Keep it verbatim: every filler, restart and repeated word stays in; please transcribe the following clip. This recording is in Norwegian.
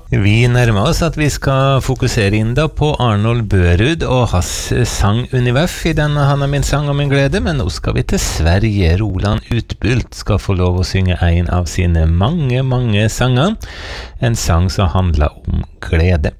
Vi nærmer oss at vi skal fokusere inn da på Arnold Børud og hans sang Univers i denne Han er min sang og min glede, men nå skal vi til Sverige. Roland Utbult skal få lov å synge en av sine mange, mange sanger, en sang som handler om glede.